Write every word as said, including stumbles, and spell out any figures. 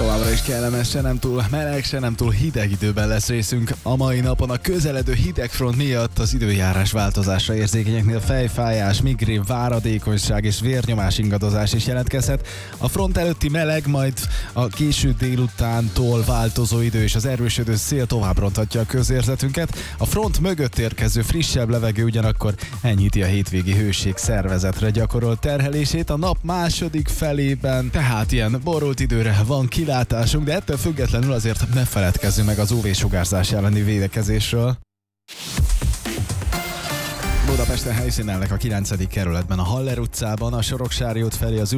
Továbbra is kellemes, se nem túl meleg, se nem túl hideg időben lesz részünk. A mai napon a közeledő hidegfront miatt az időjárás változásra érzékenyeknél fejfájás, migrén, váradékonyság és vérnyomás ingadozás is jelentkezhet. A front előtti meleg, majd a késő délutántól változó idő és az erősödő szél tovább ronthatja a közérzetünket. A front mögött érkező frissebb levegő ugyanakkor enyhíti a hétvégi hőség szervezetre gyakorolt terhelését a nap második felében, tehát ilyen borult időre van kilátásunk, de ettől függetlenül azért ne feledkezzünk meg az ú vé-sugárzás elleni védekezésről. Budapesten helyszínelnek a kilencedik kerületben, a Haller utcában, a Soroksári út felé az